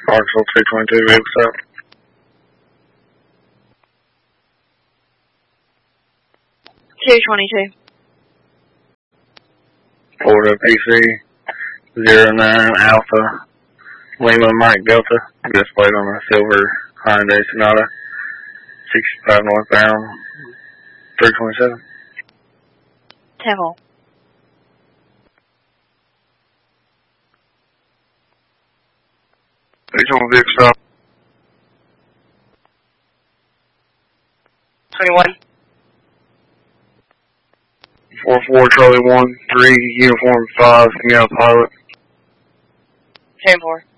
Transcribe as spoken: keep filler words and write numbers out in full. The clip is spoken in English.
Clarksville two twenty-two, vehicle stop. two twenty-two. Florida P C zero nine Alpha Lima Mike Delta. Displayed on a silver Hyundai Sonata. sixty-five northbound. three twenty-seven. Temple. He's on vehicle stop. twenty-one. four four Charlie one three Uniform five, Sierra Pilot. ten four.